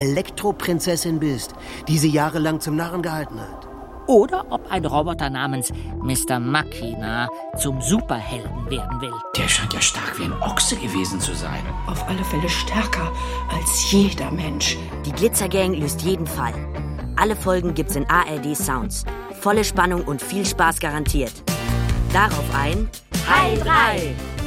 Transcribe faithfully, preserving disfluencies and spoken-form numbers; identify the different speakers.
Speaker 1: Elektroprinzessin bist, die sie jahrelang zum Narren gehalten hat.
Speaker 2: Oder ob ein Roboter namens Mister Machina zum Superhelden werden will.
Speaker 3: Der scheint ja stark wie ein Ochse gewesen zu sein.
Speaker 4: Auf alle Fälle stärker als jeder Mensch.
Speaker 5: Die Glitzergang löst jeden Fall. Alle Folgen gibt's in A R D Sounds. Volle Spannung und viel Spaß garantiert. Darauf ein Hi drei!